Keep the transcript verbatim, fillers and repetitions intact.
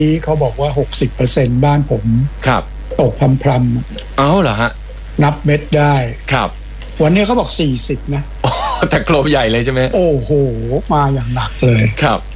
นี้เขาบอกว่า หกสิบเปอร์เซ็นต์ บ้านผมครับตกพรำๆอ้าวเหรอฮะนับเม็ดได้ครับวันนี้เขาบอกสี่สิบนะแต่โครมใหญ่เลยใช่ไหมโอ้โหมาอย่างหนักเลยครับ